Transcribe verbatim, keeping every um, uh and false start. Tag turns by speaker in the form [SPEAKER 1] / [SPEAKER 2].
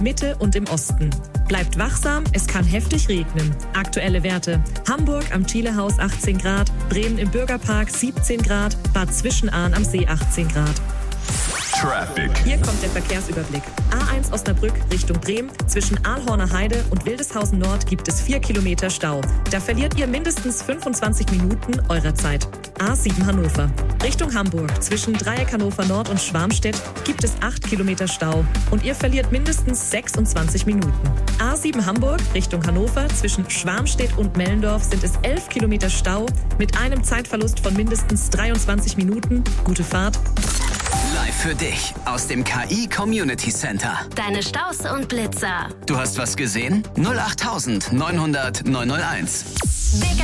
[SPEAKER 1] Mitte und im Osten. Bleibt wachsam, es kann heftig regnen. Aktuelle Werte: Hamburg am Thielehaus achtzehn Grad, Bremen im Bürgerpark siebzehn Grad, Bad Zwischenahn am See achtzehn Grad.
[SPEAKER 2] Traffic.
[SPEAKER 1] Hier kommt der Verkehrsüberblick. A eins Osnabrück Richtung Bremen. Zwischen Ahlhorner Heide und Wildeshausen Nord gibt es vier Kilometer Stau. Da verliert ihr mindestens fünfundzwanzig Minuten eurer Zeit. A sieben Hannover. Richtung Hamburg. Zwischen Dreieck Hannover Nord und Schwarmstedt gibt es acht Kilometer Stau. Und ihr verliert mindestens sechsundzwanzig Minuten. A sieben Hamburg Richtung Hannover. Zwischen Schwarmstedt und Mellendorf sind es elf Kilometer Stau mit einem Zeitverlust von mindestens dreiundzwanzig Minuten. Gute Fahrt.
[SPEAKER 3] Live für dich aus dem K I Community Center.
[SPEAKER 4] Deine Staus und Blitzer.
[SPEAKER 3] Du hast was gesehen? null acht neunhundert neunhunderteins.